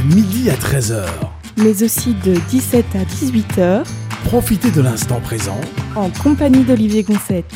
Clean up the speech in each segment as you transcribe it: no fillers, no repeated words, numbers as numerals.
midi à 13h. Mais aussi de 17 à 18h. Profitez de l'instant présent en compagnie d'Olivier Gonçette.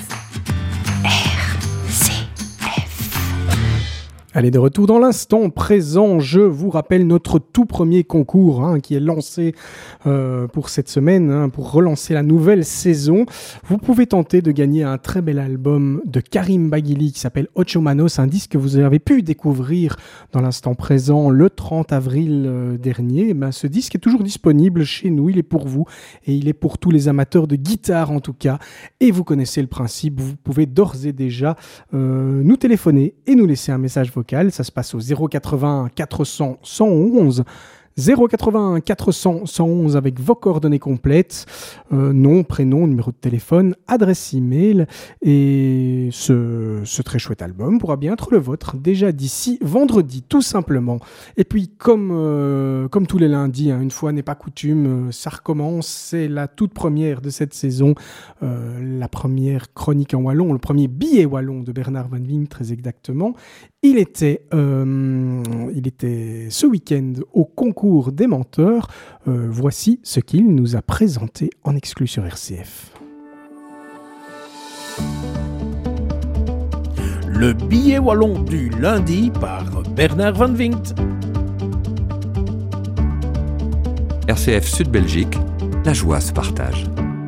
Allez, de retour dans l'instant présent, je vous rappelle notre tout premier concours qui est lancé pour cette semaine, pour relancer la nouvelle saison. Vous pouvez tenter de gagner un très bel album de Karim Baghili qui s'appelle Ocho Manos, un disque que vous avez pu découvrir dans l'instant présent le 30 avril dernier. Ce disque est toujours disponible chez nous, il est pour vous et il est pour tous les amateurs de guitare en tout cas. Et vous connaissez le principe, vous pouvez d'ores et déjà nous téléphoner et nous laisser un message vocal. Ça se passe au 080 400 111. 080 400 111 avec vos coordonnées complètes, nom, prénom, numéro de téléphone, adresse email, et ce très chouette album pourra bien être le vôtre déjà d'ici vendredi tout simplement. Et puis comme tous les lundis, une fois n'est pas coutume, ça recommence, c'est la toute première de cette saison, la première chronique en wallon, le premier billet wallon de Bernard Van Vink très exactement. Il était ce week-end au concours des menteurs. Voici ce qu'il nous a présenté en exclu sur RCF. Le billet wallon du lundi par Bernard Van Vink. RCF Sud-Belgique, la joie se partage.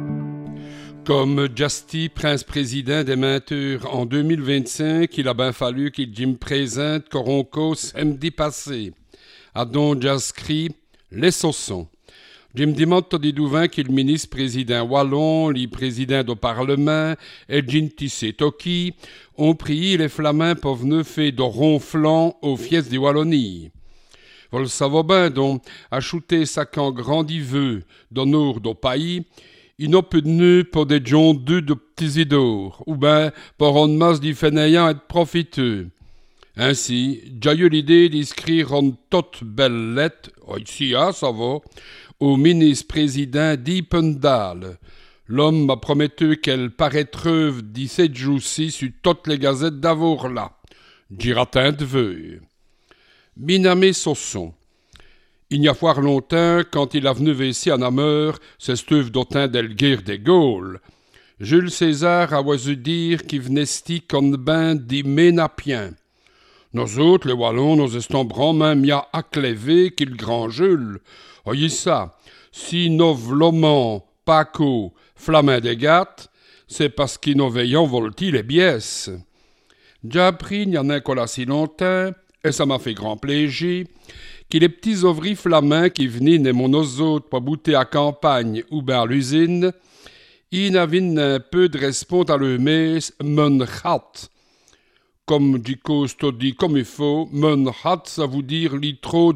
Comme Justy, prince-président des menteurs en 2025, il a bien fallu qu'il me présente Coronco samedi passé. A donc jascrit les saussons. Je me demande des douvins qu'il ministre-président wallon, les présidents du Parlement, et Gintissé Toki ont prié les Flamands pour venir faire de ronflant aux fiestes de Wallonie. Vous le savez bien, donc, ajouter ça qu'en grandi vœu dans nord du pays, il n'a peu de nœuds pour des gens deux de petits idores, ou bien pour une masse de fainéants être profiteux. Ainsi, j'ai eu l'idée d'écrire une toute belle lettre, ici, ça va, au ministre-président d'Ipendal. L'homme m'a promettu qu'elle paraîtrait 17 jours-ci sur toutes les gazettes d'Avour-là. J'y ratin de vœux. Binamé Sosson. Il n'y a fort longtemps, quand il a venu ici à Namur, c'est stuve d'autant d'Elguire des Gaules. Jules César a oisu dire qu'il venait sti comme ben des Ménapiens. Nous autres, les Wallons, nous estons vraiment mis à accléver qu'il grand Jules. Voyez ça, si nous vlomans, Paco, Flamin des Gattes, c'est parce qu'ils nous veillons volti les biesses. J'ai appris, il n'y en a qu'à si longtemps, et ça m'a fait grand plaisir, que les petits ouvriers flamands qui venaient de mon autres pour bouter à campagne ou bien à l'usine, ils avaient un peu de respect à leur messe, mon hat. Comme dit Costo dit comme il faut, mon hat, ça veut dire litro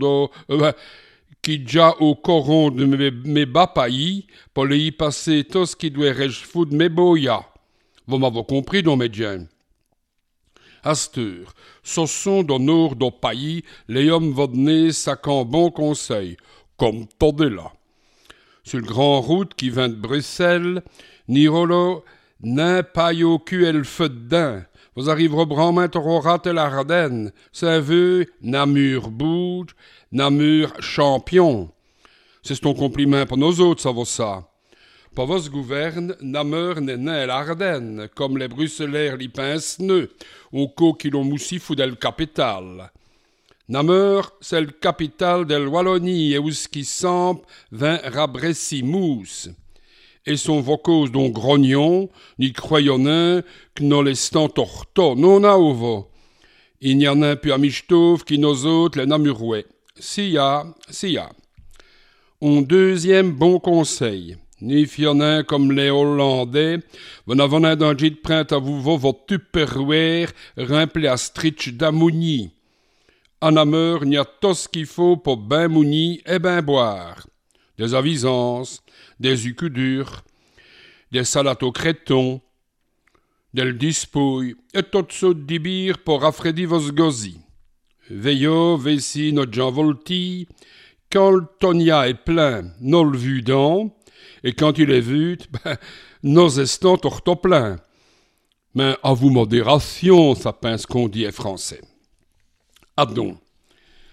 qui déjà au coron de mes bas pays, pour les y passer tout ce qui doit réchefou de mes boyas. Vous m'avez compris, non, mes gens? Astur, ce sont dans nord du pays, les hommes vont donner un bon conseil, comme tordez là. Sur le grand route qui vient de Bruxelles, Nirolo, n'a pas eu le feu dedans. Vous arriverez vraiment à rater l'Ardenne. Ça veut Namur bouge, Namur champion. C'est ton compliment pour nous autres, ça vaut ça. Pour vos gouverne, Namur n'est né l'Ardenne, comme les Bruxellaires l'y pincent-neux, au co qui l'ont moussi fou del capital. Namur, c'est le capital de Wallonie, et où ce qui semble vint rabressi mousse. Et son vocose dont grognon, ni croyonnant, que nos lestant torto, non a ovo. Il n'y en a un peu à Michtov qui nos autres les Namurouais. Si ya. Un deuxième bon conseil. Ni fionnin comme les Hollandais, vous n'avez un danger de prendre à vous votre tupperware rempli à stritch d'amouni. En Namur, il y a tout ce qu'il faut pour ben mouni et ben boire. Des avisances, des ucudures, des salades au créton, del dispouille et tout ça d'ibir pour rafraîchir vos gozis. Veillot, vessi notre Jean Volti, quand le tonia est plein, nous le vu dans, et quand il est vu, nos estons torto plein. Mais à vous modération, ça pince qu'on dit est français. Ah donc,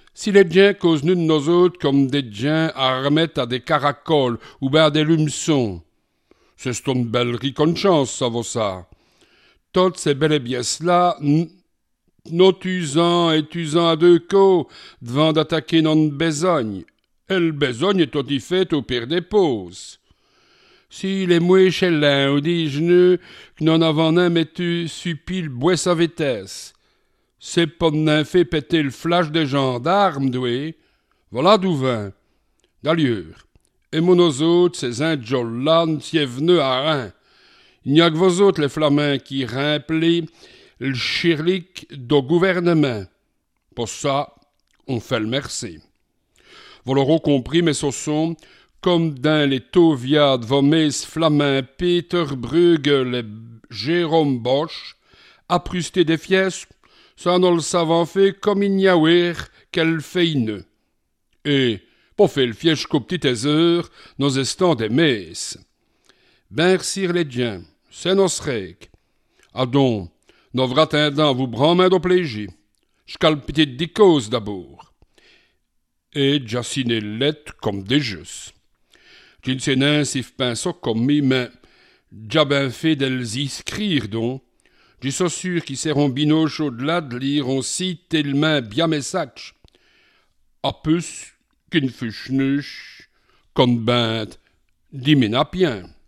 Si les gens causent nous de nos autres comme des gens armés à des caracoles ou bien à des lumeçons, c'est une belle riconchance, ça vaut ça. Toutes ces belles pièces-là, nos usant et usant à deux coups, devant d'attaquer notre besogne. Et le besogne est aussi fait au pire des pauses. Si les mouets chez l'un ou des genoux, que n'en avons un mettu suppi le bois sa vitesse, c'est pas n'en fait péter le flash des gendarmes, doué. Voilà d'où vint. D'ailleurs, et mon autres, ces indjols-là, n'y est venu à rien. Il n'y a que vous autres, les flamands, qui remplissent le chirlic du gouvernement. Pour ça, on fait le merci. Vous l'aurez compris, mes saussons, comme dans les Tovia de vos mes flamands Peter Bruegel et Jérôme Bosch, aprusté des fiesses, ça nous le savons fait comme il n'y a qu'elle fait une. Et, pour faire le fièche qu'aux petites heures, nos estons des messes. Ben, sire les diens, c'est nos règles. Ah donc, nos vrais attendants vous bramain d'au plaisir. J'cale petite dicose d'abord. Et j'assiné lettres comme des jeux. Je ne sais pas si je pense comme mi, mais j'ai bien fait d'elles y écrire donc. Je suis sûr qu'ils seront binoches au-delà de lire aussi tellement bien message. A plus qu'une fuchnuche, comme binte, d'Iménapien.